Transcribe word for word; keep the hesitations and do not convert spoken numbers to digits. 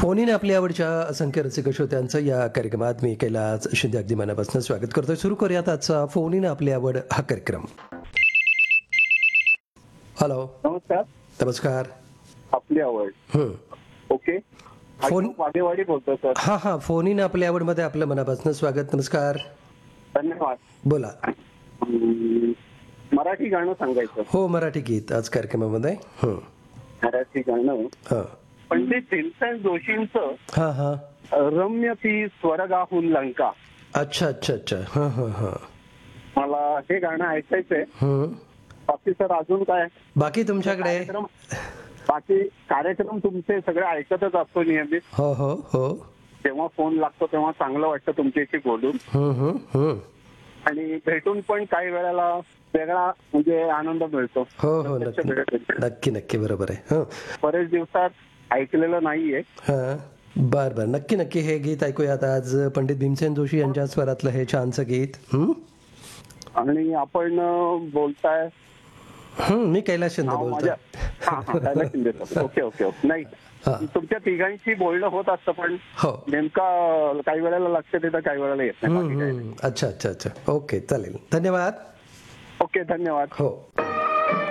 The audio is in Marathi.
फोन इन आपल्या आवडच्या असंख्य रसिक श्रोत्यांचं या कार्यक्रमात मी कैलास शिंदे अगदी मनापासून स्वागत करतोय. सुरू करूयात आजचा फोन इन आपली आवड हा कार्यक्रम. हॅलो, नमस्कार. नमस्कार. आपली आवड. हं. ओके. फोन फोन वादेवाडी बोलतो सर. हां हां फोन इन आपल्या आवडमध्ये आपलं मनापासून स्वागत. नमस्कार, धन्यवाद. बोला. हम्म, मराठी गाणं सांगायचं. हो, मराठी गीत आज कार्यक्रमामध्ये. हं. मराठी गाणं हां पंडित भीमसेन जोशींचं हां हां रम्य ती स्वर्गाहून लंका. अच्छा अच्छा अच्छा हां हां हां मला हे गाणं ऐकायचंय. हं. बाकी सर अजून काय बाकी तुमच्याकडे? कार्यक्रम बाकी कार्यक्रम तुमचे सगळे ऐकतच असतो नियमित. हो हो हो. जेव्हा फोन लागतो तेव्हा चांगलं वाटतं तुमच्याशी बोलून, हं हं हं. आणि भेटून पण काही वेळेला वेगळा म्हणजे आनंद मिळतो. हो हो प्रत्यक्ष नक्की भेट. नक्की नक्की बरोबर आहे. हं. बरेच दिवसात ऐकलेलं नाहीये. हां, बर बर, नक्की नक्की हे गीत ऐकूयात आज पंडित भीमसेन जोशी यांच्या स्वरातलं हे छानसं गीत. हं? आणि आपण अं, बोलताय हं, मी कैलास शिंदे नाव माझ्या बोलतोय. हा हा Kailas Shinde sir. Okay okay okay. नाही, हा. तुमच्या तिघांशी बोलणं होत असतं पण हो. नेमका काही वेळेला लक्षात येतं, काही वेळेला येत नाही. हं, बाकी काही नाही. हं. अच्छा अच्छा अच्छा ओके, चालेल. धन्यवाद. ओके, धन्यवाद. हो.